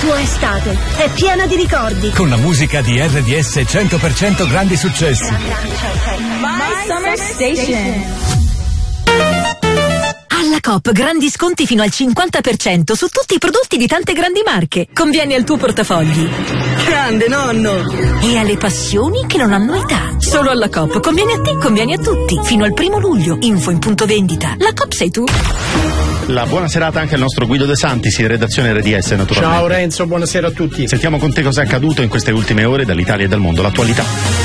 tua estate è piena di ricordi. Con la musica di RDS 100% grandi successi. My Summer Station. Alla Coop grandi sconti fino al 50% su tutti i prodotti di tante grandi marche. Conviene al tuo portafogli. Grande nonno. E alle passioni che non hanno età. Solo alla Coop. Conviene a te, conviene a tutti. Fino al 1 luglio. Info in punto vendita. La Coop sei tu. La buona serata anche al nostro Guido De Santis in redazione RDS, naturalmente. Ciao Renzo, buonasera a tutti. Sentiamo con te cosa è accaduto in queste ultime ore dall'Italia e dal mondo, l'attualità.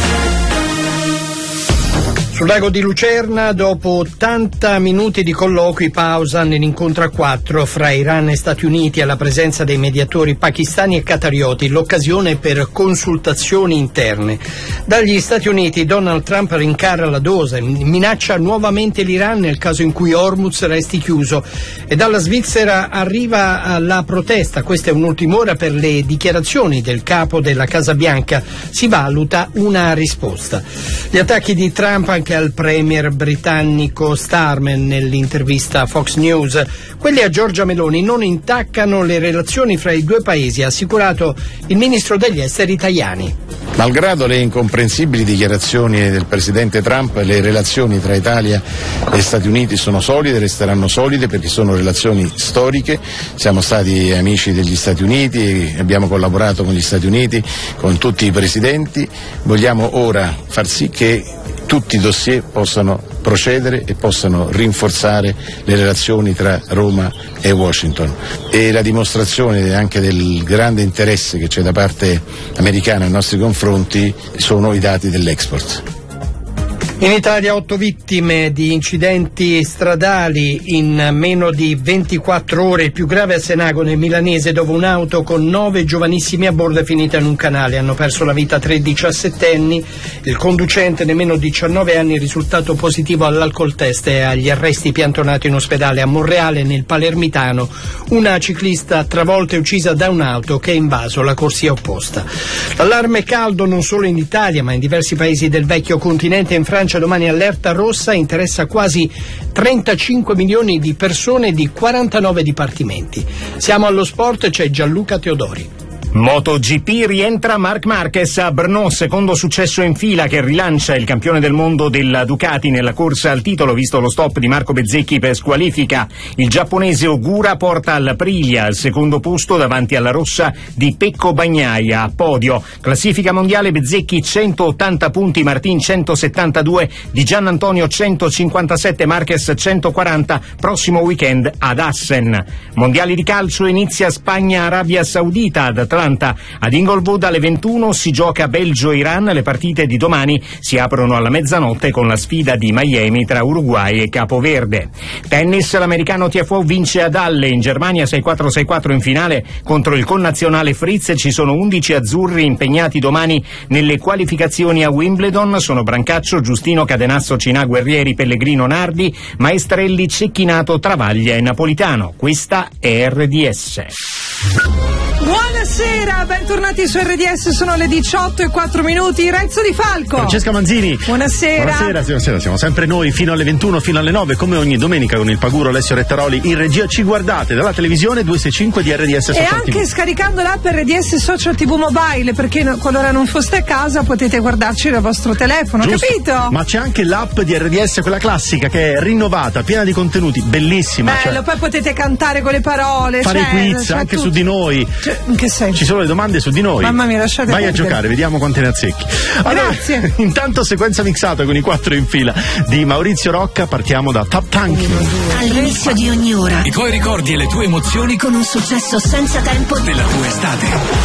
Sul lago di Lucerna, dopo 80 minuti di colloqui, pausa nell'incontro a 4 fra Iran e Stati Uniti alla presenza dei mediatori pakistani e qatarioti, l'occasione per consultazioni interne. Dagli Stati Uniti Donald Trump rincara la dose, minaccia nuovamente l'Iran nel caso in cui Hormuz resti chiuso, e dalla Svizzera arriva la protesta. Questa è un'ultima ora per le dichiarazioni del capo della Casa Bianca, si valuta una risposta. Gli attacchi di Trump anche al premier britannico Starmer nell'intervista a Fox News, quelli a Giorgia Meloni non intaccano le relazioni fra i due paesi, ha assicurato il ministro degli esteri Tajani. Malgrado le incomprensibili dichiarazioni del presidente Trump, le relazioni tra Italia e Stati Uniti sono solide, resteranno solide perché sono relazioni storiche. Siamo stati amici degli Stati Uniti, abbiamo collaborato con gli Stati Uniti, con tutti i presidenti. Vogliamo ora far sì che tutti i dossier possano procedere e possano rinforzare le relazioni tra Roma e Washington. E la dimostrazione anche del grande interesse che c'è da parte americana nei nostri confronti sono i dati dell'export. In Italia 8 vittime di incidenti stradali in meno di 24 ore, il più grave a Senago nel milanese, dove un'auto con 9 giovanissimi a bordo è finita in un canale. Hanno perso la vita 3 diciassettenni, il conducente nemmeno 19 anni risultato positivo all'alcol test e agli arresti, piantonato in ospedale. A Monreale nel Palermitano una ciclista travolta e uccisa da un'auto che ha invaso la corsia opposta. L'allarme caldo non solo in Italia ma in diversi paesi del vecchio continente. In Francia domani allerta rossa, interessa quasi 35 milioni di persone di 49 dipartimenti. Siamo allo sport, c'è Gianluca Teodori. MotoGP rientra Marc Marquez a Brno, secondo successo in fila che rilancia il campione del mondo della Ducati nella corsa al titolo, visto lo stop di Marco Bezzecchi per squalifica. Il giapponese Ogura porta l'Aprilia al secondo posto davanti alla rossa di Pecco Bagnaia a podio. Classifica mondiale: Bezzecchi 180 punti, Martin 172, Di Giannantonio 157, Marquez 140, prossimo weekend ad Assen. Mondiali di calcio, inizia Spagna-Arabia Saudita ad Atlanta. Ad Inglewood alle 21 si gioca Belgio-Iran. Le partite di domani si aprono alla mezzanotte con la sfida di Miami tra Uruguay e Capoverde. Tennis, l'americano Tiafoe vince ad Halle in Germania 6-4-6-4 in finale contro il connazionale Fritz. Ci sono 11 azzurri impegnati domani nelle qualificazioni a Wimbledon. Sono Brancaccio, Giustino, Cadenazzo, Cinà, Guerrieri, Pellegrino, Nardi, Maestrelli, Cecchinato, Travaglia e Napolitano. Questa è RDS. Buonasera, bentornati su RDS, sono le 18:04. Renzo Di Falco, Francesca Manzini. Buonasera. Siamo sempre noi fino alle 21, fino alle 9, come ogni domenica con il Paguro Alessio Rettaroli in regia. Ci guardate dalla televisione 265 di RDS Social e anche TV. Scaricando l'app RDS Social TV Mobile, perché qualora non foste a casa potete guardarci dal vostro telefono. Giusto. Capito? Ma c'è anche l'app di RDS, quella classica, che è rinnovata, piena di contenuti, bellissima. Bello, poi potete cantare con le parole, fare quiz anche tutto su di noi. In che senso? Ci sono le domande su di noi. Mamma mia, lasciate Vai perdere. a giocare, vediamo quante ne azzecchi. Allora, grazie. Intanto sequenza mixata con i 4 in fila di Maurizio Rocca. Partiamo da Top Tank. All'inizio di ogni ora I tuoi ricordi e le tue emozioni con un successo senza tempo della tua estate.